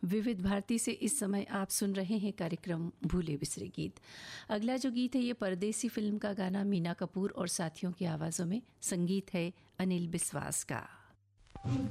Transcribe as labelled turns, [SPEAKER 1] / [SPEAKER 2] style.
[SPEAKER 1] विविध भारती से इस समय आप सुन रहे हैं कार्यक्रम भूले बिसरे गीत। अगला जो गीत है ये परदेसी फिल्म का गाना, मीना कपूर और साथियों की आवाज़ों में, संगीत है अनिल बिस्वास का।